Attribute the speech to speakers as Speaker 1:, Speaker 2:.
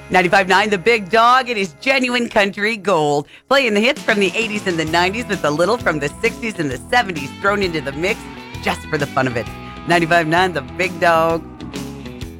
Speaker 1: 95.9 The Big Dog. It is genuine country gold. Playing the hits from the 80s and the 90s with a little from the 60s and the 70s thrown into the mix just for the fun of it. 95.9 The Big Dog.